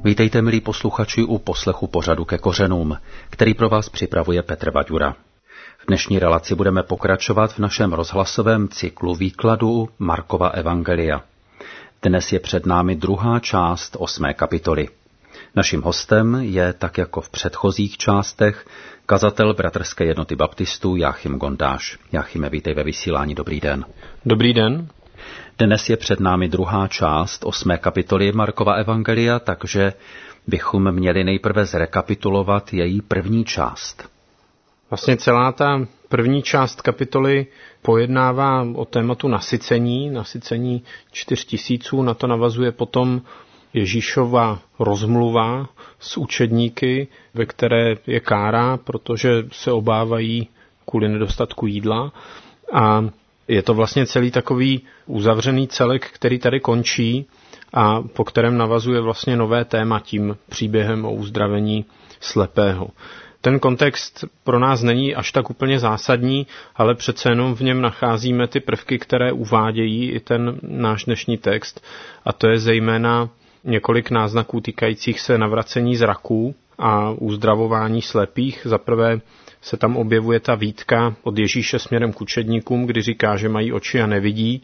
Vítejte, milí posluchači, u poslechu pořadu Ke kořenům, který pro vás připravuje Petr Vaďura. V dnešní relaci budeme pokračovat v našem rozhlasovém cyklu výkladu Markova evangelia. Dnes je před námi druhá část 8. kapitoly. Naším hostem je, tak jako v předchozích částech, kazatel Bratrské jednoty baptistů Jáchym Gondáš. Jáchyme, vítej ve vysílání, dobrý den. Dobrý den. Dnes je před námi druhá část 8. kapitoly Markova evangelia, takže bychom měli nejprve zrekapitulovat její první část. Vlastně celá ta první část kapitoly pojednává o tématu nasycení 4 000, na to navazuje potom Ježíšova rozmluva s učedníky, ve které je kára, protože se obávají kvůli nedostatku jídla. A je to vlastně celý takový uzavřený celek, který tady končí a po kterém navazuje vlastně nové téma tím příběhem o uzdravení slepého. Ten kontext pro nás není až tak úplně zásadní, ale přece jenom v něm nacházíme ty prvky, které uvádějí i ten náš dnešní text, a to je zejména několik náznaků týkajících se navracení zraků a uzdravování slepých. Za prvé se tam objevuje ta výtka od Ježíše směrem k učedníkům, kdy říká, že mají oči a nevidí.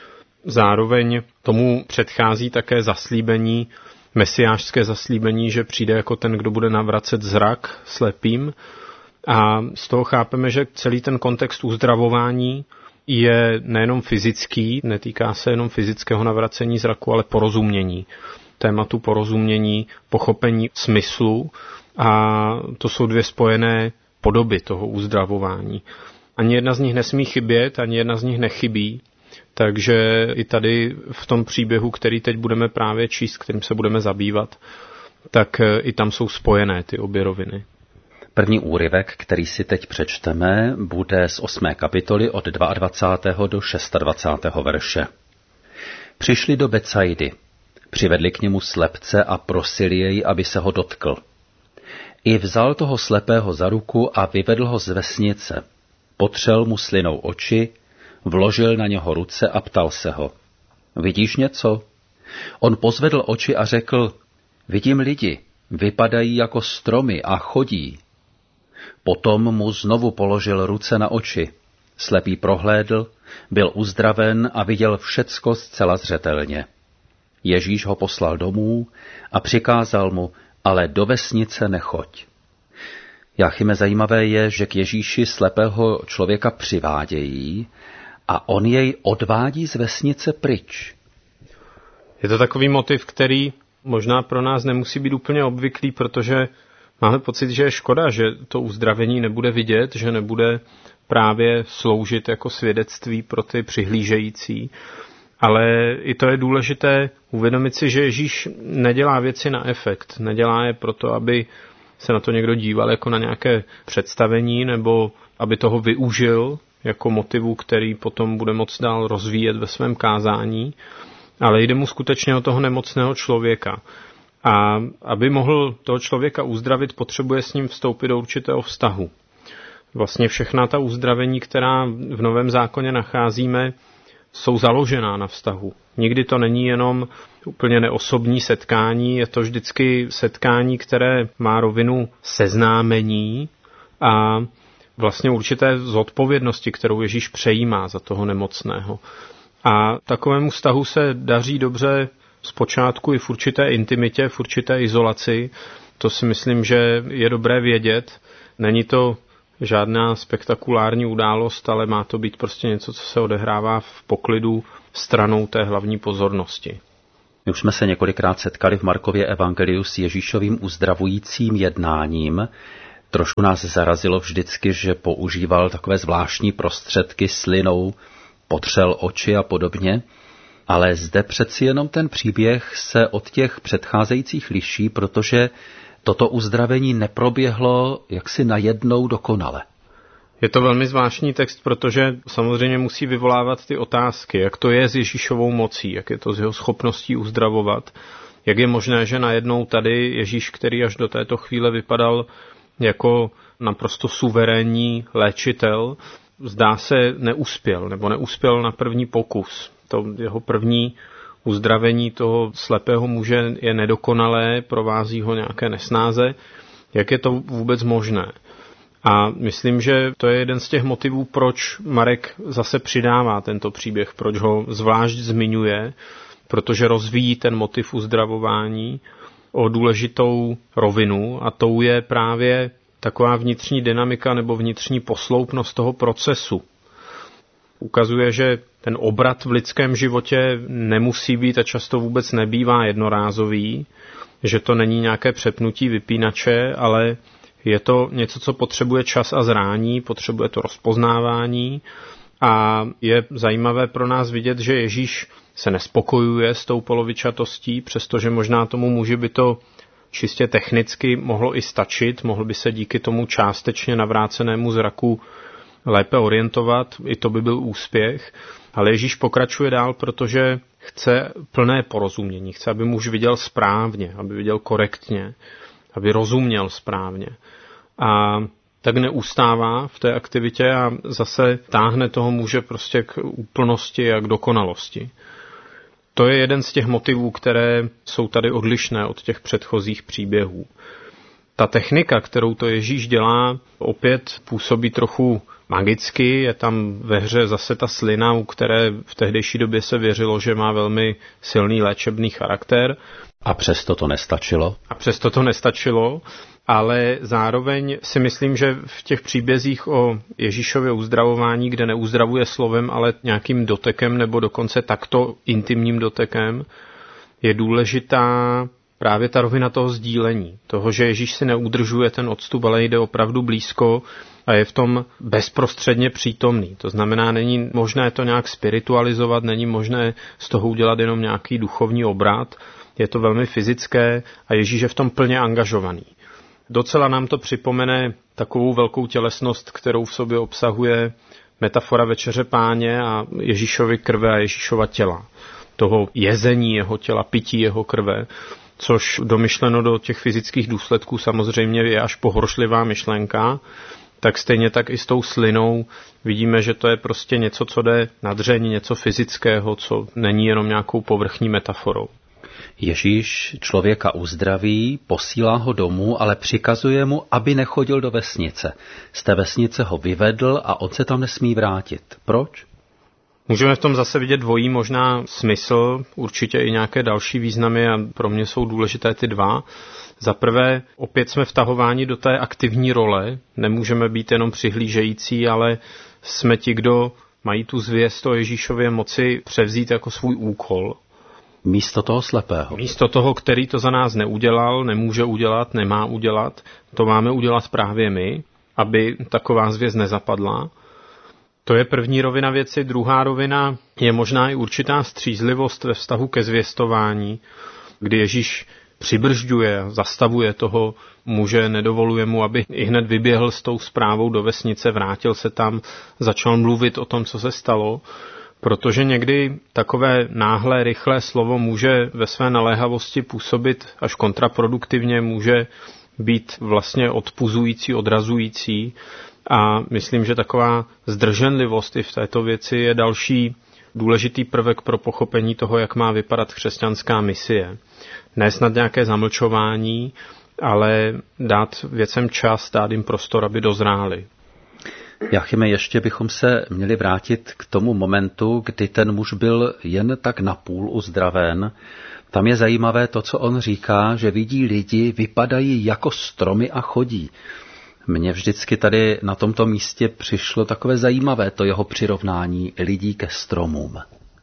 Zároveň tomu předchází také zaslíbení, mesiášské zaslíbení, že přijde jako ten, kdo bude navracet zrak slepým. A z toho chápeme, že celý ten kontext uzdravování je nejenom fyzický, netýká se jenom fyzického navracení zraku, ale porozumění. Tématu porozumění, pochopení smyslu, a to jsou dvě spojené podoby toho uzdravování. Ani jedna z nich nesmí chybět, ani jedna z nich nechybí, takže i tady v tom příběhu, který teď budeme právě číst, kterým se budeme zabývat, tak i tam jsou spojené ty obě roviny. První úryvek, který si teď přečteme, bude z 8. kapitoly od 22. do 26. verše. Přišli do Becajdy, přivedli k němu slepce a prosili jej, aby se ho dotkl. I vzal toho slepého za ruku a vyvedl ho z vesnice. Potřel mu slinou oči, vložil na něho ruce a ptal se ho. Vidíš něco? On pozvedl oči a řekl, vidím lidi, vypadají jako stromy a chodí. Potom mu znovu položil ruce na oči. Slepý prohlédl, byl uzdraven a viděl všecko zcela zřetelně. Ježíš ho poslal domů a přikázal mu, ale do vesnice nechoď. Jáchyme, zajímavé je, že k Ježíši slepého člověka přivádějí a on jej odvádí z vesnice pryč. Je to takový motiv, který možná pro nás nemusí být úplně obvyklý, protože máme pocit, že je škoda, že to uzdravení nebude vidět, že nebude právě sloužit jako svědectví pro ty přihlížející. Ale i to je důležité uvědomit si, že Ježíš nedělá věci na efekt. Nedělá je proto, aby se na to někdo díval jako na nějaké představení, nebo aby toho využil jako motivu, který potom bude moct dál rozvíjet ve svém kázání. Ale jde mu skutečně o toho nemocného člověka. A aby mohl toho člověka uzdravit, potřebuje s ním vstoupit do určitého vztahu. Vlastně všechna ta uzdravení, která v Novém zákoně nacházíme, jsou založená na vztahu. Nikdy to není jenom úplně neosobní setkání, je to vždycky setkání, které má rovinu seznámení a vlastně určité zodpovědnosti, kterou Ježíš přejímá za toho nemocného. A takovému vztahu se daří dobře zpočátku i v určité intimitě, v určité izolaci. To si myslím, že je dobré vědět. Není to žádná spektakulární událost, ale má to být prostě něco, co se odehrává v poklidu stranou té hlavní pozornosti. My už jsme se několikrát setkali v Markově evangeliu s Ježíšovým uzdravujícím jednáním. Trošku nás zarazilo vždycky, že používal takové zvláštní prostředky slinou, potřel oči a podobně, ale zde přeci jenom ten příběh se od těch předcházejících liší, protože toto uzdravení neproběhlo jaksi najednou dokonale. Je to velmi zvláštní text, protože samozřejmě musí vyvolávat ty otázky, jak to je s Ježíšovou mocí, jak je to s jeho schopností uzdravovat, jak je možné, že najednou tady Ježíš, který až do této chvíle vypadal jako naprosto suverénní léčitel, zdá se neuspěl na první pokus. To jeho první uzdravení toho slepého muže je nedokonalé, provází ho nějaké nesnáze. Jak je to vůbec možné? A myslím, že to je jeden z těch motivů, proč Marek zase přidává tento příběh, proč ho zvlášť zmiňuje, protože rozvíjí ten motiv uzdravování o důležitou rovinu a tou je právě taková vnitřní dynamika nebo vnitřní posloupnost toho procesu. Ukazuje, že ten obrat v lidském životě nemusí být a často vůbec nebývá jednorázový, že to není nějaké přepnutí vypínače, ale je to něco, co potřebuje čas a zrání, potřebuje to rozpoznávání a je zajímavé pro nás vidět, že Ježíš se nespokojuje s tou polovičatostí, přestože možná tomu muži by to čistě technicky mohlo i stačit, mohl by se díky tomu částečně navrácenému zraku lépe orientovat, i to by byl úspěch, ale Ježíš pokračuje dál, protože chce plné porozumění, chce, aby muž viděl správně, aby viděl korektně, aby rozuměl správně. A tak neustává v té aktivitě a zase táhne toho muže prostě k úplnosti a k dokonalosti. To je jeden z těch motivů, které jsou tady odlišné od těch předchozích příběhů. Ta technika, kterou to Ježíš dělá, opět působí trochu magicky, je tam ve hře zase ta slina, u které v tehdejší době se věřilo, že má velmi silný léčebný charakter. A přesto to nestačilo. Ale zároveň si myslím, že v těch příbězích o Ježíšově uzdravování, kde neuzdravuje slovem, ale nějakým dotekem nebo dokonce takto intimním dotekem, je důležitá právě ta rovina toho sdílení. Toho, že Ježíš si neudržuje ten odstup, ale jde opravdu blízko a je v tom bezprostředně přítomný. To znamená, není možné to nějak spiritualizovat, není možné z toho udělat jenom nějaký duchovní obrat. Je to velmi fyzické a Ježíš je v tom plně angažovaný. Docela nám to připomene takovou velkou tělesnost, kterou v sobě obsahuje metafora Večeře Páně a Ježíšovy krve a Ježíšova těla. Toho jezení jeho těla, pití jeho krve, což domyšleno do těch fyzických důsledků samozřejmě je až pohoršlivá myšlenka, tak stejně tak i s tou slinou vidíme, že to je prostě něco, co jde na dřeň, něco fyzického, co není jenom nějakou povrchní metaforou. Ježíš člověka uzdraví, posílá ho domů, ale přikazuje mu, aby nechodil do vesnice. Z té vesnice ho vyvedl a on se tam nesmí vrátit. Proč? Můžeme v tom zase vidět dvojí možná smysl, určitě i nějaké další významy a pro mě jsou důležité ty dva. Za prvé, opět jsme vtahováni do té aktivní role, nemůžeme být jenom přihlížející, ale jsme ti, kdo mají tu zvěst o Ježíšově moci převzít jako svůj úkol. Místo toho slepého. Místo toho, který to za nás neudělal, nemůže udělat, nemá udělat, to máme udělat právě my, aby taková zvěst nezapadla. To je první rovina věci. Druhá rovina je možná i určitá střízlivost ve vztahu ke zvěstování, kdy Ježíš přibržďuje, zastavuje toho muže, nedovoluje mu, aby ihned vyběhl s tou zprávou do vesnice, vrátil se tam, začal mluvit o tom, co se stalo, protože někdy takové náhlé, rychlé slovo může ve své naléhavosti působit až kontraproduktivně, může být vlastně odpuzující, odrazující a myslím, že taková zdrženlivost i v této věci je další důležitý prvek pro pochopení toho, jak má vypadat křesťanská misie. Ne snad nějaké zamlčování, ale dát věcem čas, dát jim prostor, aby dozráli. Jáchyme, ještě bychom se měli vrátit k tomu momentu, kdy ten muž byl jen tak napůl uzdraven. Tam je zajímavé to, co on říká, že vidí lidi, vypadají jako stromy a chodí. Mně vždycky tady na tomto místě přišlo takové zajímavé to jeho přirovnání lidí ke stromům.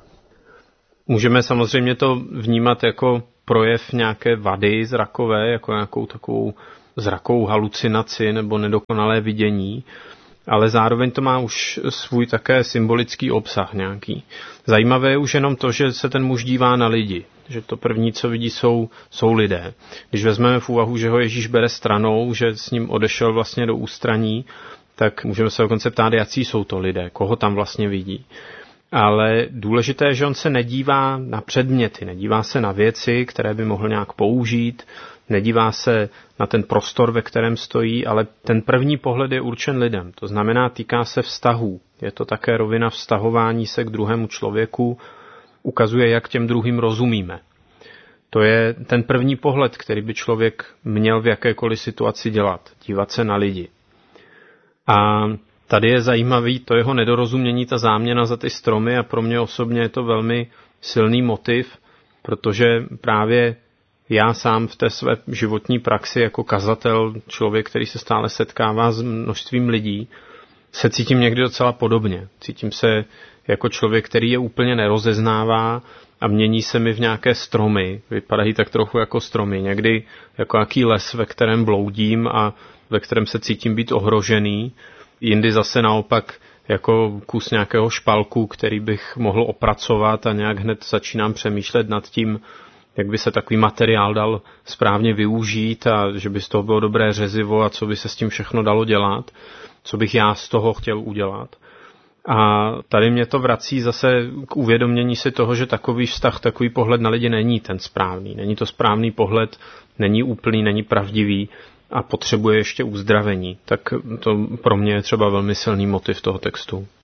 Můžeme samozřejmě to vnímat jako projev nějaké vady zrakové, jako nějakou takovou zrakovou halucinaci nebo nedokonalé vidění, ale zároveň to má už svůj také symbolický obsah nějaký. Zajímavé je už jenom to, že se ten muž dívá na lidi, že to první, co vidí, jsou lidé. Když vezmeme v úvahu, že ho Ježíš bere stranou, že s ním odešel vlastně do ústraní, tak můžeme se dokonce ptát, jací jsou to lidé, koho tam vlastně vidí. Ale důležité je, že on se nedívá na předměty, nedívá se na věci, které by mohl nějak použít, nedívá se na ten prostor, ve kterém stojí, ale ten první pohled je určen lidem. To znamená, týká se vztahů. Je to také rovina vztahování se k druhému člověku, ukazuje, jak těm druhým rozumíme. To je ten první pohled, který by člověk měl v jakékoliv situaci dělat. Dívat se na lidi. A tady je zajímavý to jeho nedorozumění, ta záměna za ty stromy a pro mě osobně je to velmi silný motiv, protože právě já sám v té své životní praxi jako kazatel, člověk, který se stále setkává s množstvím lidí, se cítím někdy docela podobně. Cítím se jako člověk, který je úplně nerozeznává a mění se mi v nějaké stromy. Vypadají tak trochu jako stromy. Někdy jako jaký les, ve kterém bloudím a ve kterém se cítím být ohrožený. Jindy zase naopak jako kus nějakého špalku, který bych mohl opracovat a nějak hned začínám přemýšlet nad tím, jak by se takový materiál dal správně využít a že by z toho bylo dobré řezivo a co by se s tím všechno dalo dělat, co bych já z toho chtěl udělat. A tady mě to vrací zase k uvědomění si toho, že takový vztah, takový pohled na lidi není ten správný. Není to správný pohled, není úplný, není pravdivý a potřebuje ještě uzdravení. Tak to pro mě je třeba velmi silný motiv toho textu.